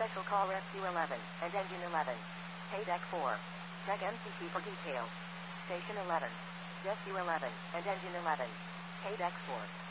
Special call Rescue 11 and Engine 11. Pay deck 4. Check MCC for details. Station 11. Rescue 11 and Engine 11. Pay deck 4.